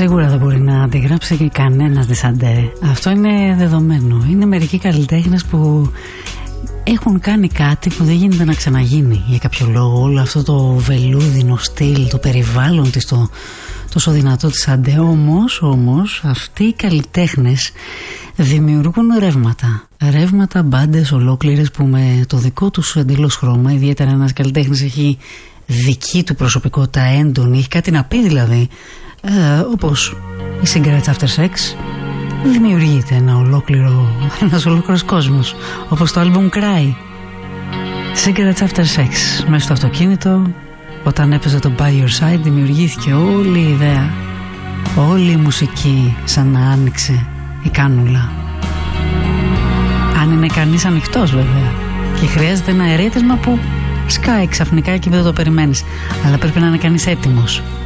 Σίγουρα δεν μπορεί να αντιγράψει κανένας Δεσαντέ. Αυτό είναι δεδομένο. Είναι μερικοί καλλιτέχνες που έχουν κάνει κάτι που δεν γίνεται να ξαναγίνει για κάποιο λόγο. Όλο αυτό το βελούδινο στυλ, το περιβάλλον της, το τόσο δυνατό της Αντέ. Όμως αυτοί οι καλλιτέχνες δημιουργούν ρεύματα, μπάντες ολόκληρες που με το δικό τους εντελώς χρώμα, ιδιαίτερα ένας καλλιτέχνης έχει δική του προσωπικότητα έντονη, έχει κάτι να πει δηλαδή, όπως η Cigarettes After Sex, δημιουργείται ένας ολόκληρος κόσμος, όπως το album Cry. Cigarettes After Sex, μέσα στο αυτοκίνητο, όταν έπαιζε το By Your Side, δημιουργήθηκε όλη η ιδέα, όλη η μουσική, σαν να άνοιξε η κάνουλα. Αν είναι κανείς ανοιχτός βέβαια, και χρειάζεται ένα ερέτημα που σκάει ξαφνικά και δεν το περιμένεις, αλλά πρέπει να είναι κανείς έτοιμος.